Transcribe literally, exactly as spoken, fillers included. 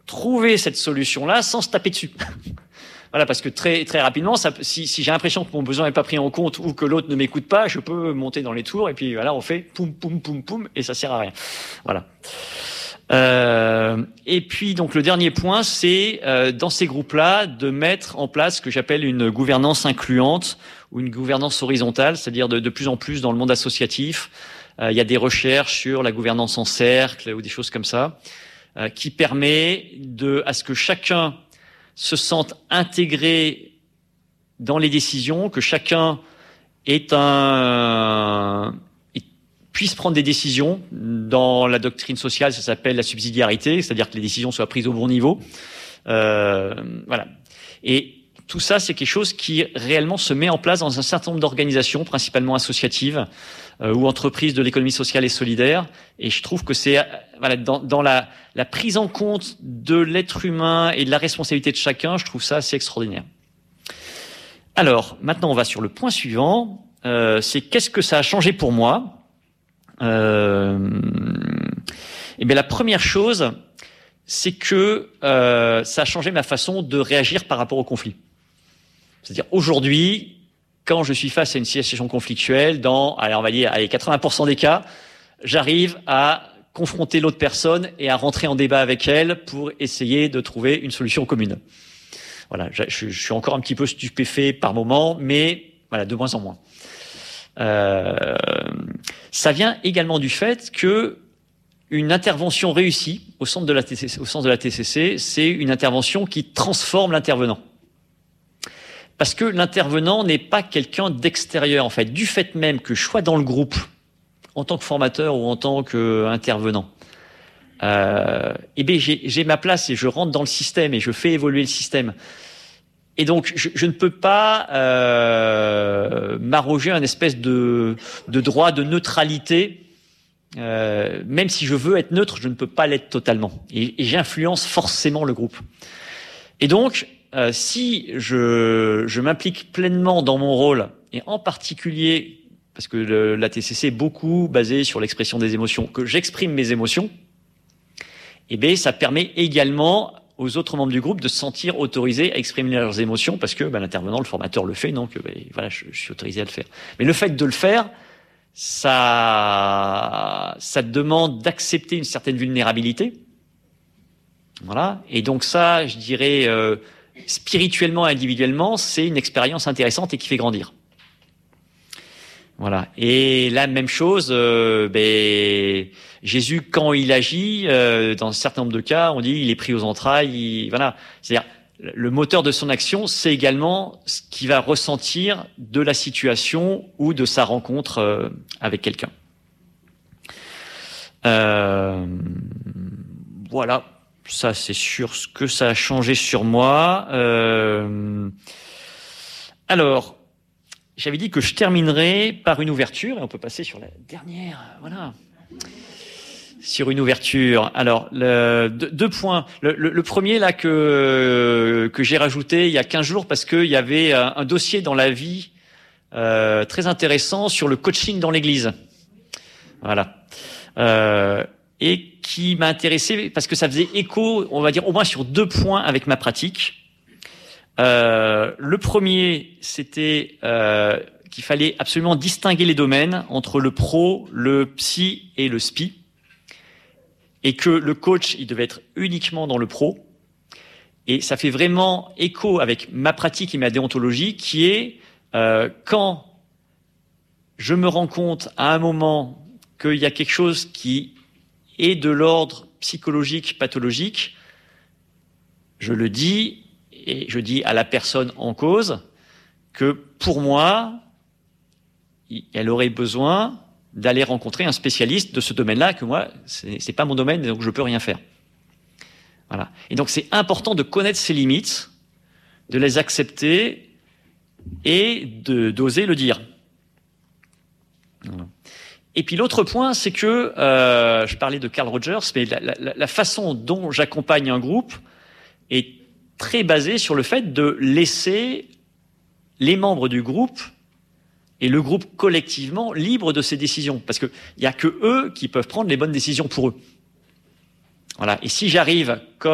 trouver cette solution-là sans se taper dessus. Voilà, parce que très très rapidement, ça, si, si j'ai l'impression que mon besoin n'est pas pris en compte ou que l'autre ne m'écoute pas, je peux monter dans les tours et puis voilà, on fait poum poum poum poum et ça sert à rien. Voilà. Euh, et puis donc le dernier point, c'est euh, dans ces groupes-là de mettre en place ce que j'appelle une gouvernance incluante ou une gouvernance horizontale, c'est-à-dire de, de plus en plus dans le monde associatif, euh, il y a des recherches sur la gouvernance en cercle ou des choses comme ça, euh, qui permet de à ce que chacun se sentent intégrés dans les décisions, que chacun est un, puisse prendre des décisions. Dans la doctrine sociale, ça s'appelle la subsidiarité, c'est-à-dire que les décisions soient prises au bon niveau. Euh, voilà. Et tout ça, c'est quelque chose qui réellement se met en place dans un certain nombre d'organisations, principalement associatives euh, ou entreprises de l'économie sociale et solidaire. Et je trouve que c'est voilà, dans, dans la, la prise en compte de l'être humain et de la responsabilité de chacun, je trouve ça assez extraordinaire. Alors, maintenant, on va sur le point suivant. Euh, c'est qu'est-ce que ça a changé pour moi ? euh, Eh bien, la première chose, c'est que euh, ça a changé ma façon de réagir par rapport au conflit. C'est-à-dire, aujourd'hui, quand je suis face à une situation conflictuelle, dans, allez, on va dire, allez, quatre-vingts pour cent des cas, j'arrive à confronter l'autre personne et à rentrer en débat avec elle pour essayer de trouver une solution commune. Voilà, je, je suis encore un petit peu stupéfait par moment, mais voilà, de moins en moins. Euh, ça vient également du fait que une intervention réussie au sens de la T C C, au sens de la T C C, c'est une intervention qui transforme l'intervenant. Parce que l'intervenant n'est pas quelqu'un d'extérieur, en fait. Du fait même que je sois dans le groupe, en tant que formateur ou en tant qu'intervenant, euh, eh bien, j'ai, j'ai ma place et je rentre dans le système et je fais évoluer le système. Et donc, je, je ne peux pas euh, m'arroger un espèce de, de droit de neutralité. Euh, même si je veux être neutre, je ne peux pas l'être totalement. Et, et j'influence forcément le groupe. Et donc, euh, si je, je m'implique pleinement dans mon rôle, et en particulier, parce que le, la T C C est beaucoup basée sur l'expression des émotions, que j'exprime mes émotions, eh bien, ça permet également aux autres membres du groupe de se sentir autorisés à exprimer leurs émotions, parce que ben, l'intervenant, le formateur le fait, donc ben, voilà, je, je suis autorisé à le faire. Mais le fait de le faire, ça, ça demande d'accepter une certaine vulnérabilité. Voilà. Et donc ça, je dirais, euh, spirituellement et individuellement, c'est une expérience intéressante et qui fait grandir. Voilà. Et la même chose, euh, ben, Jésus, quand il agit, euh, dans un certain nombre de cas, on dit il est pris aux entrailles. Il, voilà. C'est-à-dire, le moteur de son action, c'est également ce qu'il va ressentir de la situation ou de sa rencontre euh, avec quelqu'un. Euh, voilà. Ça, c'est sur ce que ça a changé sur moi. Euh, alors, j'avais dit que je terminerais par une ouverture, et on peut passer sur la dernière. Voilà. Sur une ouverture. Alors, le, deux, deux points. Le, le, le premier, là, que, que j'ai rajouté il y a quinze jours, parce qu'il y avait un, un dossier dans la vie euh, très intéressant sur le coaching dans l'Église. Voilà. Euh, et qui m'a intéressé parce que ça faisait écho, on va dire, au moins sur deux points avec ma pratique. Euh, le premier, c'était euh, qu'il fallait absolument distinguer les domaines entre le pro, le psy et le spi. Et que le coach, il devait être uniquement dans le pro. Et ça fait vraiment écho avec ma pratique et ma déontologie, qui est euh, quand je me rends compte à un moment qu'il y a quelque chose qui est de l'ordre psychologique, pathologique, je le dis, et je dis à la personne en cause que pour moi, elle aurait besoin d'aller rencontrer un spécialiste de ce domaine-là, que moi, c'est, c'est pas mon domaine, donc je peux rien faire. Voilà. Et donc c'est important de connaître ses limites, de les accepter et de, d'oser le dire. Voilà. Et puis l'autre point, c'est que, euh, je parlais de Carl Rogers, mais la, la, la façon dont j'accompagne un groupe est très basée sur le fait de laisser les membres du groupe et le groupe collectivement libre de ses décisions. Parce qu'il n'y a que eux qui peuvent prendre les bonnes décisions pour eux. Voilà. Et si j'arrive comme